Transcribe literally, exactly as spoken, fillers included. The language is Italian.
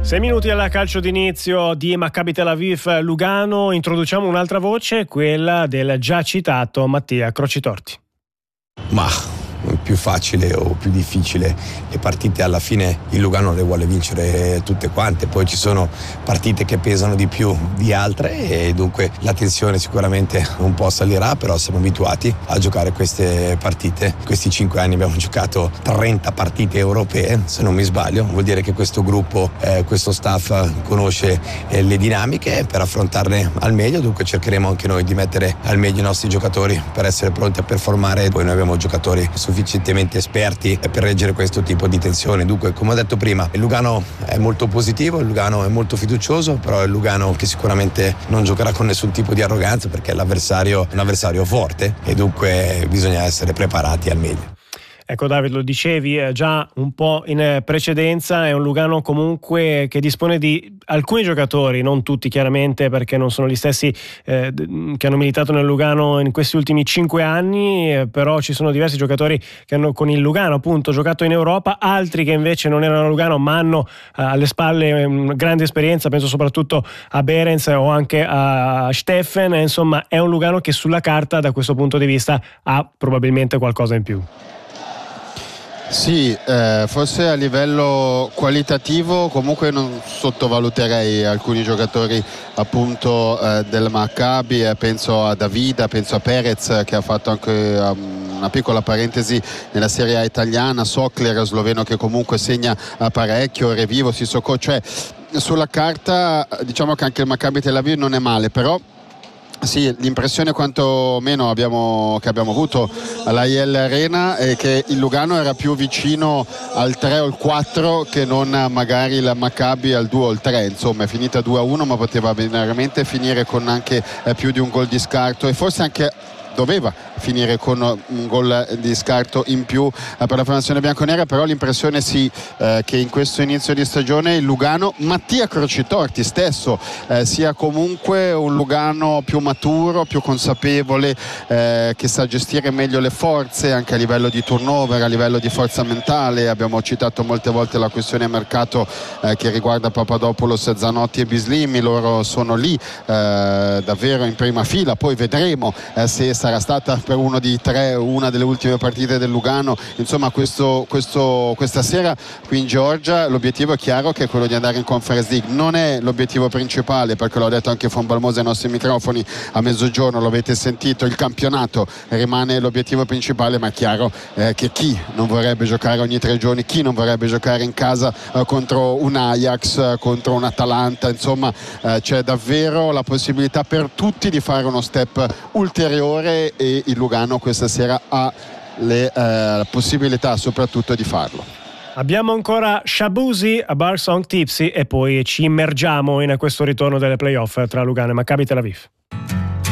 Sei minuti alla calcio d'inizio di Maccabi Tel Aviv Lugano. Introduciamo un'altra voce, quella del già citato Mattia Crocitorti. Ma più facile o più difficile, le partite alla fine il Lugano le vuole vincere tutte quante, poi ci sono partite che pesano di più di altre e dunque la tensione sicuramente un po' salirà, però siamo abituati a giocare queste partite. Questi cinque anni abbiamo giocato trenta partite europee, se non mi sbaglio, vuol dire che questo gruppo, eh, questo staff conosce eh, le dinamiche per affrontarle al meglio, dunque cercheremo anche noi di mettere al meglio i nostri giocatori per essere pronti a performare. Poi noi abbiamo giocatori sufficientemente esperti per reggere questo tipo di tensione. Dunque, come ho detto prima, il Lugano è molto positivo, il Lugano è molto fiducioso, però è il Lugano che sicuramente non giocherà con nessun tipo di arroganza, perché l'avversario è un avversario forte e dunque bisogna essere preparati al meglio. Ecco David, lo dicevi eh, già un po' in precedenza, è un Lugano comunque che dispone di alcuni giocatori, non tutti chiaramente perché non sono gli stessi eh, che hanno militato nel Lugano in questi ultimi cinque anni, eh, però ci sono diversi giocatori che hanno con il Lugano appunto giocato in Europa, altri che invece non erano a Lugano ma hanno eh, alle spalle una grande esperienza, penso soprattutto a Behrens o anche a Steffen, insomma è un Lugano che sulla carta da questo punto di vista ha probabilmente qualcosa in più. Sì, eh, forse a livello qualitativo comunque non sottovaluterei alcuni giocatori appunto eh, del Maccabi, eh, penso a Davida, penso a Perez che ha fatto anche um, una piccola parentesi nella Serie A italiana, Sokler sloveno che comunque segna parecchio, Revivo, Sissoko, cioè sulla carta diciamo che anche il Maccabi Tel Aviv non è male, però sì, l'impressione quantomeno abbiamo, che abbiamo avuto alla I L Arena è che il Lugano era più vicino al tre o al quattro che non magari la Maccabi al due o al tre, insomma è finita due a uno ma poteva veramente finire con anche eh, più di un gol di scarto e forse anche doveva finire con un gol di scarto in più eh, per la formazione bianconera, però l'impressione sì eh, che in questo inizio di stagione il Lugano, Mattia Crocitorti stesso eh, sia comunque un Lugano più maturo, più consapevole, eh, che sa gestire meglio le forze anche a livello di turnover, a livello di forza mentale. Abbiamo citato molte volte la questione mercato eh, che riguarda Papadopoulos, Zanotti e Bislimi, loro sono lì eh, davvero in prima fila, poi vedremo eh, se sarà stata per uno di tre una delle ultime partite del Lugano, insomma questo, questo, questa sera qui in Georgia l'obiettivo è chiaro che è quello di andare in Conference League, non è l'obiettivo principale perché l'ho detto anche Von Balmosa ai nostri microfoni a mezzogiorno, lo avete sentito, il campionato rimane l'obiettivo principale, ma è chiaro eh, che chi non vorrebbe giocare ogni tre giorni, chi non vorrebbe giocare in casa eh, contro un Ajax, eh, contro un Atalanta, insomma eh, c'è davvero la possibilità per tutti di fare uno step ulteriore e il Lugano questa sera ha le, eh, la possibilità soprattutto di farlo. Abbiamo ancora Shabuzi a Bar Song Tipsy e poi ci immergiamo in questo ritorno delle playoff tra Lugano e Maccabi Tel Aviv.